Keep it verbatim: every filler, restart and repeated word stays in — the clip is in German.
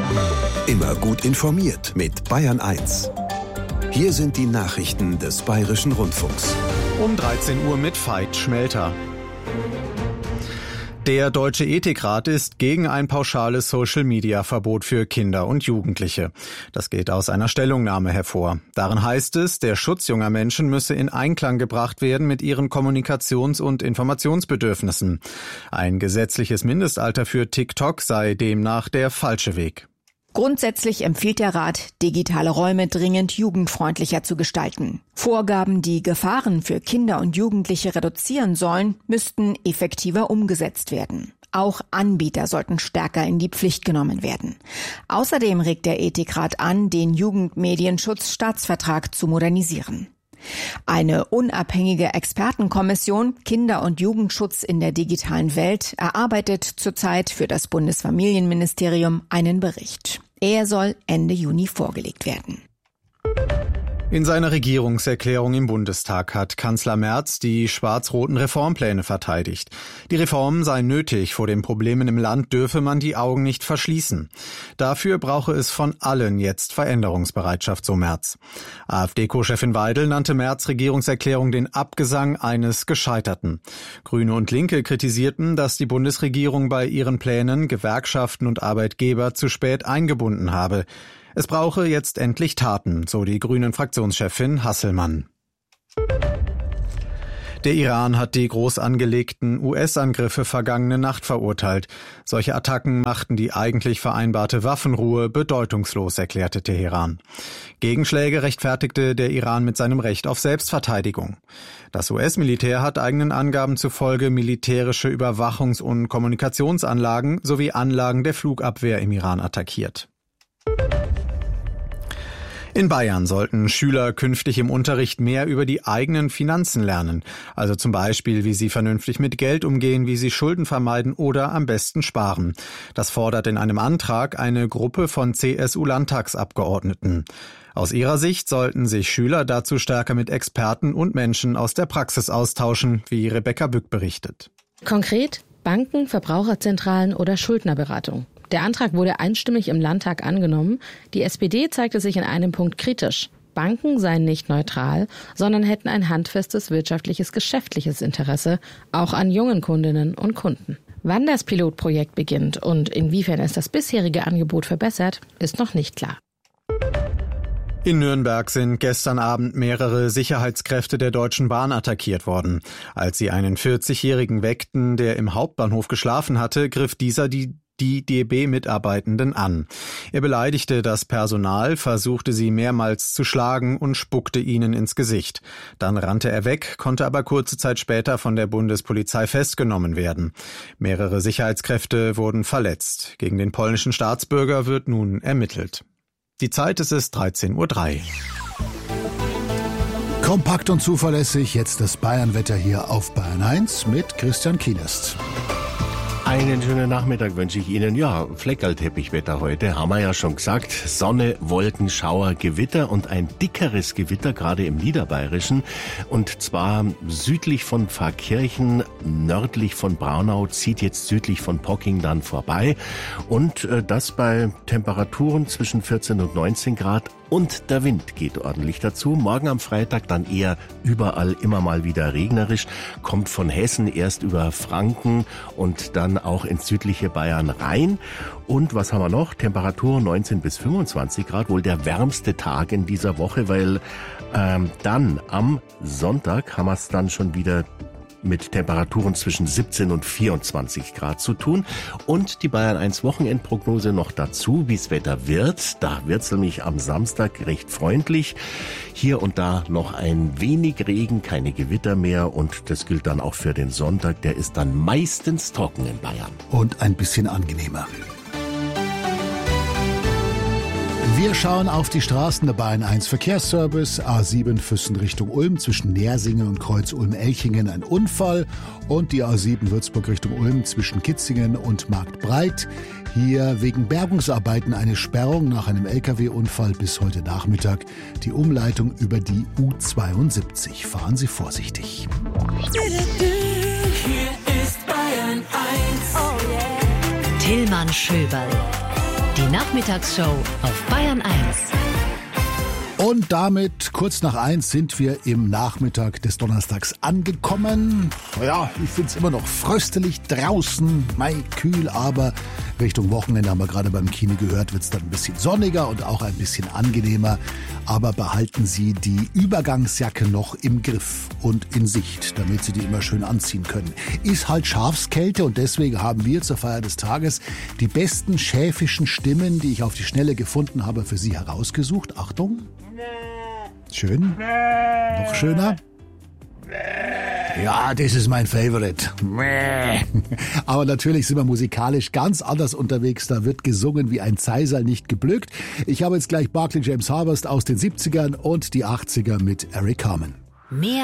Immer gut informiert mit Bayern eins. Hier sind die Nachrichten des Bayerischen Rundfunks. Um dreizehn Uhr mit Veit Schmelter. Der Deutsche Ethikrat ist gegen ein pauschales Social-Media-Verbot für Kinder und Jugendliche. Das geht aus einer Stellungnahme hervor. Darin heißt es, der Schutz junger Menschen müsse in Einklang gebracht werden mit ihren Kommunikations- und Informationsbedürfnissen. Ein gesetzliches Mindestalter für TikTok sei demnach der falsche Weg. Grundsätzlich empfiehlt der Rat, digitale Räume dringend jugendfreundlicher zu gestalten. Vorgaben, die Gefahren für Kinder und Jugendliche reduzieren sollen, müssten effektiver umgesetzt werden. Auch Anbieter sollten stärker in die Pflicht genommen werden. Außerdem regt der Ethikrat an, den Jugendmedienschutzstaatsvertrag zu modernisieren. Eine unabhängige Expertenkommission Kinder- und Jugendschutz in der digitalen Welt erarbeitet zurzeit für das Bundesfamilienministerium einen Bericht. Er soll Ende Juni vorgelegt werden. In seiner Regierungserklärung im Bundestag hat Kanzler Merz die schwarz-roten Reformpläne verteidigt. Die Reformen seien nötig, vor den Problemen im Land dürfe man die Augen nicht verschließen. Dafür brauche es von allen jetzt Veränderungsbereitschaft, so Merz. AfD-Co-Chefin Weidel nannte Merz' Regierungserklärung den Abgesang eines Gescheiterten. Grüne und Linke kritisierten, dass die Bundesregierung bei ihren Plänen Gewerkschaften und Arbeitgeber zu spät eingebunden habe. Es brauche jetzt endlich Taten, so die Grünen-Fraktionschefin Hasselmann. Der Iran hat die groß angelegten U S-Angriffe vergangene Nacht verurteilt. Solche Attacken machten die eigentlich vereinbarte Waffenruhe bedeutungslos, erklärte Teheran. Gegenschläge rechtfertigte der Iran mit seinem Recht auf Selbstverteidigung. Das U S-Militär hat eigenen Angaben zufolge militärische Überwachungs- und Kommunikationsanlagen sowie Anlagen der Flugabwehr im Iran attackiert. In Bayern sollten Schüler künftig im Unterricht mehr über die eigenen Finanzen lernen. Also zum Beispiel, wie sie vernünftig mit Geld umgehen, wie sie Schulden vermeiden oder am besten sparen. Das fordert in einem Antrag eine Gruppe von C S U-Landtagsabgeordneten. Aus ihrer Sicht sollten sich Schüler dazu stärker mit Experten und Menschen aus der Praxis austauschen, wie Rebecca Bück berichtet. Konkret Banken, Verbraucherzentralen oder Schuldnerberatung. Der Antrag wurde einstimmig im Landtag angenommen. Die S P D zeigte sich in einem Punkt kritisch. Banken seien nicht neutral, sondern hätten ein handfestes wirtschaftliches, geschäftliches Interesse, auch an jungen Kundinnen und Kunden. Wann das Pilotprojekt beginnt und inwiefern es das bisherige Angebot verbessert, ist noch nicht klar. In Nürnberg sind gestern Abend mehrere Sicherheitskräfte der Deutschen Bahn attackiert worden. Als sie einen vierzigjährigen weckten, der im Hauptbahnhof geschlafen hatte, griff dieser die die D B-Mitarbeitenden an. Er beleidigte das Personal, versuchte sie mehrmals zu schlagen und spuckte ihnen ins Gesicht. Dann rannte er weg, konnte aber kurze Zeit später von der Bundespolizei festgenommen werden. Mehrere Sicherheitskräfte wurden verletzt. Gegen den polnischen Staatsbürger wird nun ermittelt. Die Zeit ist es dreizehn Uhr drei. Kompakt und zuverlässig, jetzt das Bayernwetter hier auf Bayern eins mit Christian Kienast. Einen schönen Nachmittag wünsche ich Ihnen. Ja, Fleckerlteppichwetter heute, haben wir ja schon gesagt. Sonne, Wolken, Schauer, Gewitter und ein dickeres Gewitter, gerade im Niederbayerischen. Und zwar südlich von Pfarrkirchen, nördlich von Braunau, zieht jetzt südlich von Pocking dann vorbei. Und äh, das bei Temperaturen zwischen vierzehn und neunzehn Grad. Und der Wind geht ordentlich dazu. Morgen am Freitag dann eher überall immer mal wieder regnerisch. Kommt von Hessen erst über Franken und dann auch ins südliche Bayern rein. Und was haben wir noch? Temperatur neunzehn bis fünfundzwanzig Grad. Wohl der wärmste Tag in dieser Woche, weil ähm, dann am Sonntag haben wir es dann schon wieder mit Temperaturen zwischen siebzehn und vierundzwanzig Grad zu tun. Und die Bayern eins Wochenendprognose noch dazu, wie das Wetter wird. Da wird's nämlich am Samstag recht freundlich. Hier und da noch ein wenig Regen, keine Gewitter mehr. Und das gilt dann auch für den Sonntag. Der ist dann meistens trocken in Bayern. Und ein bisschen angenehmer. Wir schauen auf die Straßen der Bayern eins Verkehrsservice. A sieben Füssen Richtung Ulm zwischen Nersingen und Kreuz Ulm-Elchingen ein Unfall. Und die A sieben Würzburg Richtung Ulm zwischen Kitzingen und Marktbreit. Hier wegen Bergungsarbeiten eine Sperrung nach einem L K W-Unfall bis heute Nachmittag. Die Umleitung über die U zweiundsiebzig. Fahren Sie vorsichtig. Hier ist Bayern eins. Oh yeah. Tillmann Schöberl. Die Nacht Nachmittagsshow auf Bayern eins. Und damit, kurz nach eins, sind wir im Nachmittag des Donnerstags angekommen. Ja, ich find's immer noch fröstelig draußen, mei, kühl, aber Richtung Wochenende, haben wir gerade beim Kino gehört, wird's dann ein bisschen sonniger und auch ein bisschen angenehmer. Aber behalten Sie die Übergangsjacke noch im Griff und in Sicht, damit Sie die immer schön anziehen können. Ist halt Schafskälte und deswegen haben wir zur Feier des Tages die besten schäfischen Stimmen, die ich auf die Schnelle gefunden habe, für Sie herausgesucht. Achtung! Schön. Noch schöner. Ja, das ist mein Favorite. Aber natürlich sind wir musikalisch ganz anders unterwegs. Da wird gesungen wie ein Zeisal, nicht geblökt. Ich habe jetzt gleich Barclay James Harvest aus den siebzigern und die achtziger mit Eric Carmen. Mehr